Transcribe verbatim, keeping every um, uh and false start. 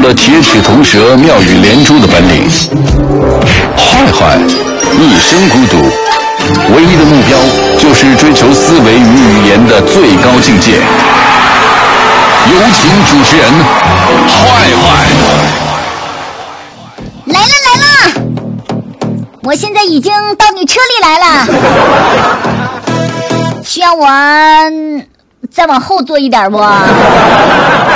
了铁齿铜舌、妙语连珠的本领。坏坏一生孤独，唯一的目标就是追求思维与语言的最高境界。有请主持人坏坏。 来了来了，我现在已经到你车里来了，需要我再往后坐一点不？